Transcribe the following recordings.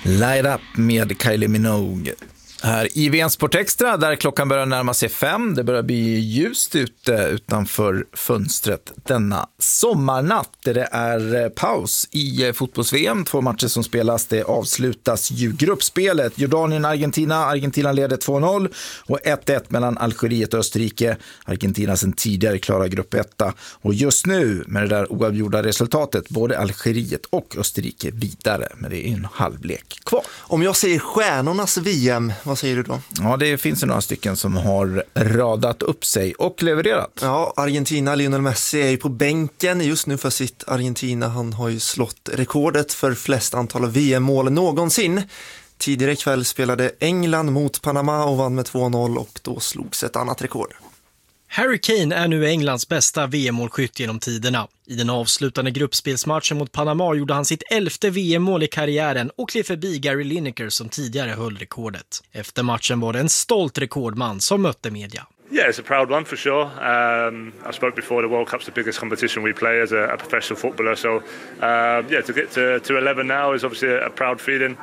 Light Up med Kylie Minogue här i VM Sport Extra, där klockan börjar närma sig 5. Det börjar bli ljust ute utanför fönstret denna sommarnatt. Det är paus i fotbolls-VM. 2 matcher som spelas. Det avslutas ju gruppspelet. Jordanien-Argentina. Argentina leder 2-0 och 1-1 mellan Algeriet och Österrike. Argentina sen tidigare klarar grupp 1. Och just nu med det där oavgjorda resultatet, både Algeriet och Österrike vidare. Men det är en halvlek kvar. Om jag säger stjärnornas VM, vad säger du då? Ja, det finns ju några stycken som har radat upp sig och levererat. Ja, Argentina, Lionel Messi är ju på bänken just nu för sitt Argentina. Han har ju slått rekordet för flest antal VM-mål någonsin. Tidigare kväll spelade England mot Panama och vann med 2-0 och då slogs ett annat rekord. Harry Kane är nu Englands bästa VM-målskytt genom tiderna. I den avslutande gruppspelsmatchen mot Panama gjorde han sitt 11:e VM-mål i karriären och klev förbi Gary Lineker som tidigare höll rekordet. Efter matchen var det en stolt rekordman som mötte media. Yeah, it's a proud one for sure. I spoke before, the World Cup's the biggest competition we play as a professional footballer. So, to get to 11 now is obviously a proud feeling.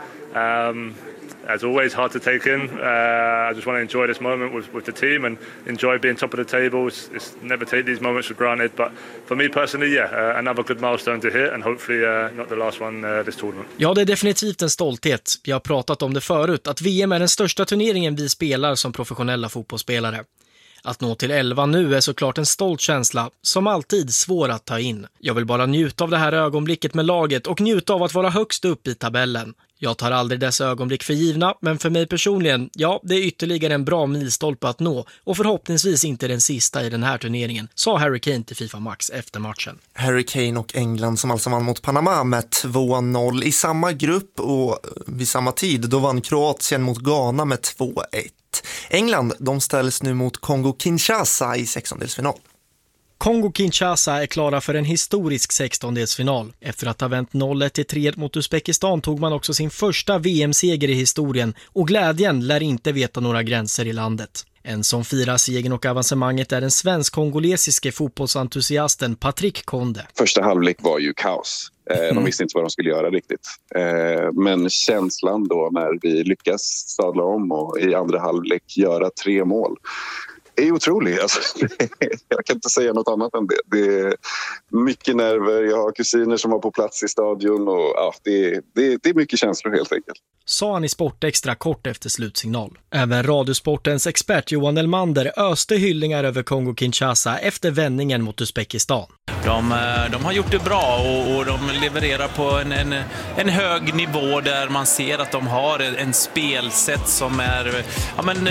As always, hard to take in. I just want to enjoy this moment with the team and enjoy being top of the table. It's never take these moments for granted. But for me personally, another good milestone to hit and hopefully not the last one this tournament. Ja, det är definitivt en stolthet. Jag har pratat om det förut, att VM är den största turneringen vi spelar som professionella fotbollsspelare. Att nå till 11 nu är såklart en stolt känsla, som alltid svår att ta in. Jag vill bara njuta av det här ögonblicket med laget och njuta av att vara högst upp i tabellen. Jag tar aldrig dessa ögonblick för givna, men för mig personligen, ja, det är ytterligare en bra milstolpe att nå och förhoppningsvis inte den sista i den här turneringen, sa Harry Kane till FIFA Max efter matchen. Harry Kane och England som alltså vann mot Panama med 2-0 i samma grupp och vid samma tid. Då vann Kroatien mot Ghana med 2-1. England, de ställs nu mot Kongo-Kinshasa i 16-delsfinal. Kongo-Kinshasa är klara för en historisk 16-delsfinal. Efter att ha vänt 0-1 till 3 mot Uzbekistan tog man också sin första VM-seger i historien och glädjen lär inte veta några gränser i landet. En som firar segern och avancemanget är den svensk-kongolesiske fotbollsentusiasten Patrick Konde. Första halvlek var ju kaos. De visste inte vad de skulle göra riktigt. Men känslan då när vi lyckas sadla om och i andra halvlek göra 3 mål är otrolig. Alltså, jag kan inte säga något annat än det. Det är mycket nerver. Jag har kusiner som var på plats i stadion och ja, det är mycket känslor helt enkelt. Sa han i Sport Extra kort efter slutsignal. Även Radiosportens expert Johan Elmander öste hyllningar över Kongo-Kinshasa efter vändningen mot Uzbekistan. De har gjort det bra och de levererar på en hög nivå där man ser att de har en spelsätt som är... Ja, men,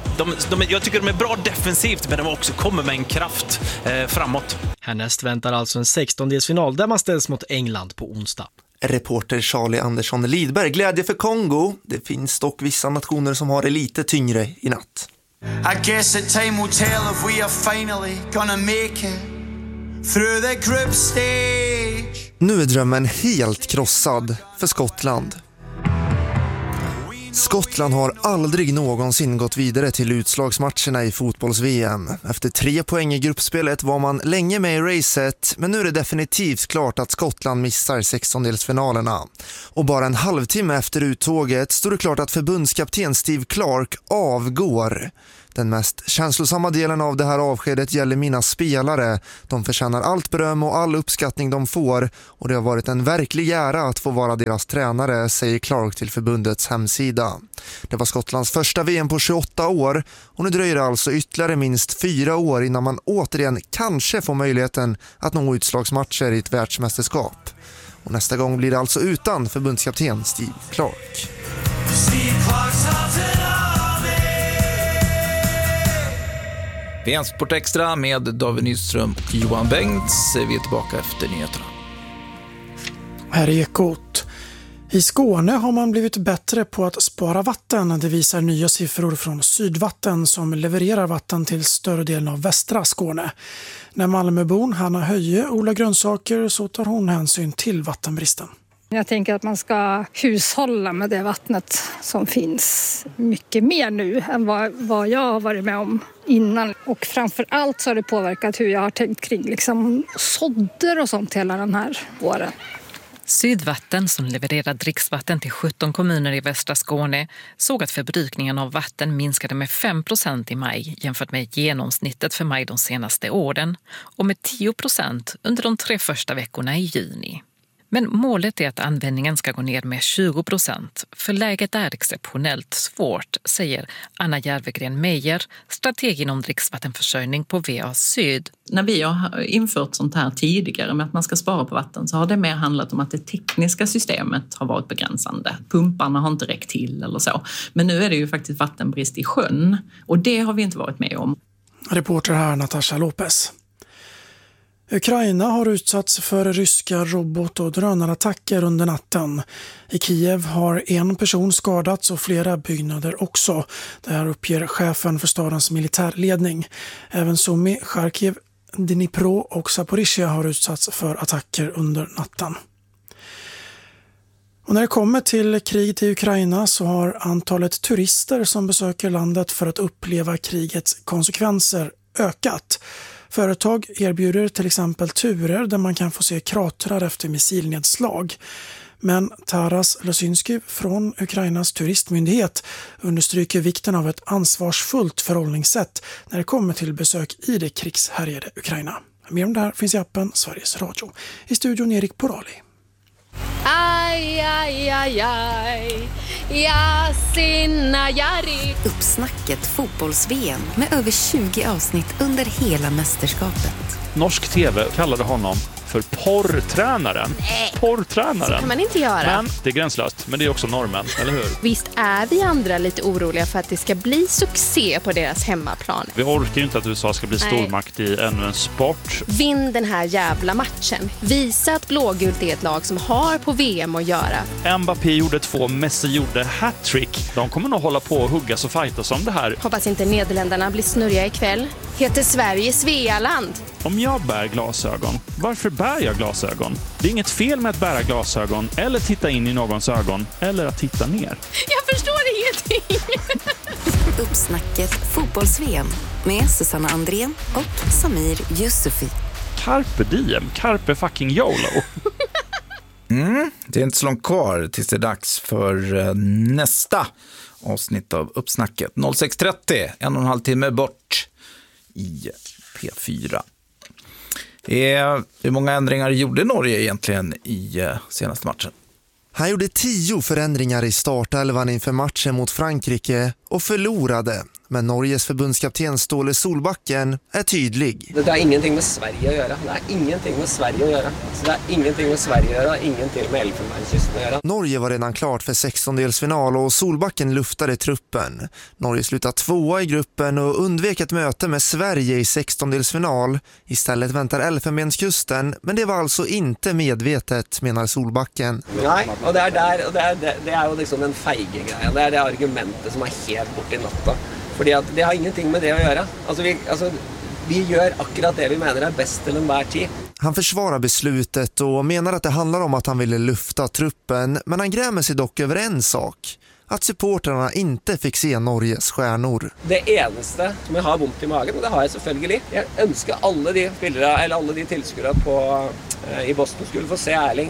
jag tycker de är bra defensivt, men de också kommer med en kraft framåt. Härnäst väntar alltså en 16-delsfinal där man ställs mot England på onsdag. Reporter Charlie Andersson Lidberg, glädje för Kongo. Det finns dock vissa nationer som har det lite tyngre i natt. I guess that time will tell if we are finally gonna make it through the group stage. Nu är drömmen helt krossad för Skottland. Skottland har aldrig någonsin gått vidare till utslagsmatcherna i fotbolls-VM. Efter 3 poäng i gruppspelet var man länge med i racet, men nu är det definitivt klart att Skottland missar 16-delsfinalerna. Och bara en halvtimme efter uttåget står det klart att förbundskapten Steve Clark avgår. Den mest känslosamma delen av det här avskedet gäller mina spelare. De förtjänar allt beröm och all uppskattning de får och det har varit en verklig ära att få vara deras tränare, säger Clark till förbundets hemsida. Det var Skottlands första VM på 28 år och nu dröjer det alltså ytterligare minst 4 år innan man återigen kanske får möjligheten att nå utslagsmatcher i ett världsmästerskap. Och nästa gång blir det alltså utan förbundskapten Steve Clark. VM Sport Extra med David Nyström och Johan Bengts. Vi är tillbaka efter nyheterna. Här är Ekot. I Skåne har man blivit bättre på att spara vatten. Det visar nya siffror från Sydvatten som levererar vatten till större delen av västra Skåne. När Malmöbon Hanna Höje odlar grönsaker så tar hon hänsyn till vattenbristen. Jag tänker att man ska hushålla med det vattnet som finns mycket mer nu än vad jag har varit med om innan. Och framför allt så har det påverkat hur jag har tänkt kring sådder och sånt hela den här våren. Sydvatten, som levererar dricksvatten till 17 kommuner i västra Skåne, såg att förbrukningen av vatten minskade med 5% i maj jämfört med genomsnittet för maj de senaste åren och med 10% under de 3 första veckorna i juni. Men målet är att användningen ska gå ner med 20%, för läget är exceptionellt svårt, säger Anna Järvegren-Meijer, strateg inom dricksvattenförsörjning på VA Syd. När vi har infört sånt här tidigare med att man ska spara på vatten så har det mer handlat om att det tekniska systemet har varit begränsande. Pumparna har inte räckt till eller så. Men nu är det ju faktiskt vattenbrist i sjön och det har vi inte varit med om. Reporter här Natasha Lopez. Ukraina har utsatts för ryska robot- och drönarattacker under natten. I Kiev har 1 person skadats och flera byggnader också. Det här uppger chefen för stadens militärledning. Även Sumy, Charkiv, Dnipro och Zaporizjzja har utsatts för attacker under natten. Och när det kommer till kriget i Ukraina så har antalet turister som besöker landet för att uppleva krigets konsekvenser ökat. Företag erbjuder till exempel turer där man kan få se kratrar efter missilnedslag. Men Taras Losynsky från Ukrainas turistmyndighet understryker vikten av ett ansvarsfullt förhållningssätt när det kommer till besök i det krigshärjade Ukraina. Mer om det här finns i appen Sveriges Radio. I studion Erik Porali. Aj, aj, aj, aj. Ja, sinna, jari. Uppsnacket fotbolls-VM med över 20 avsnitt under hela mästerskapet. Norsk TV kallade honom för porrtränaren. Porrtränaren. Så kan man inte göra. Men det är gränslöst, men det är också normen, eller hur? Visst är vi andra lite oroliga för att det ska bli succé på deras hemmaplan. Vi orkar ju inte att USA ska bli stormakt i ännu en sport. Vinn den här jävla matchen. Visa att blågult är ett lag som har på VM att göra. Mbappé gjorde 2, Messi gjorde hattrick. De kommer nog hålla på och huggas och fightas om det här. Hoppas inte Nederländerna blir snurriga ikväll. Heter Sverige Svealand? Om jag bär glasögon, varför bär jag glasögon? Det är inget fel med att bära glasögon eller titta in i någons ögon eller att titta ner. Jag förstår ingenting. Uppsnacket fotbolls-VM med Susanna Andrén och Samir Yusufi. Carpe diem, carpe fucking YOLO. Det är inte så långt kvar tills det är dags för nästa avsnitt av Uppsnacket. 06.30, 1,5 timme bort i P4. Hur många ändringar gjorde Norge egentligen i senaste matchen? Han gjorde 10 förändringar i startelvan inför matchen mot Frankrike och förlorade. Men Norges förbundskapten Ståle Solbacken är tydlig. Det har ingenting med Sverige att göra. Det har ingenting med Sverige att göra. Så det har ingenting med Sverige att göra. Ingenting med Elfenbenskysten att göra. Norge var redan klart för 16-delsfinal och Solbacken luftade truppen. Norge slutade 2:a i gruppen och undvek ett möte med Sverige i 16-delsfinal. Istället väntar Elfenbenskusten, men det var alltså inte medvetet, menar Solbacken. Nej, och det är ju liksom en feige grej. Det är det argumentet som är helt bort i natta. Fordi at det har ingenting med det att göra. Vi gör akkurat det vi menar är bäst till enhver tid. Han försvarar beslutet och menar att det handlar om att han ville lufta truppen, men han grämer sig dock över en sak. Att supporterna inte fick se Norges stjärnor. Det eneste som jag har ont i magen, och det har jag selvfølgelig. Jag önskar alla de spelare eller alla de tillskuere i Boston skulle få se Erling